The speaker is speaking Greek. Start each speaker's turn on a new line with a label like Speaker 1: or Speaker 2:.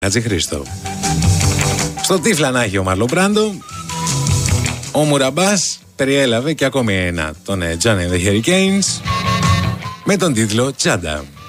Speaker 1: Χατζηχρήστο. Στο Τύφλα να έχει ο Μαρλον Μπράντο. Ο Μουραμπάς περιέλαβε και ακόμη ένα, τον Johnny and the Hurricanes, με τον τίτλο Τσάντα.